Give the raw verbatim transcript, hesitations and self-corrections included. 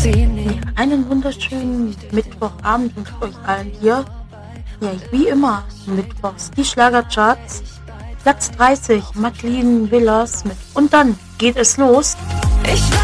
Einen wunderschönen Mittwochabend wünsche ich euch allen hier. Ja, wie immer, Mittwochs die Schlagercharts. Platz dreißig, Madeleine Villas mit Und dann geht es los. Ich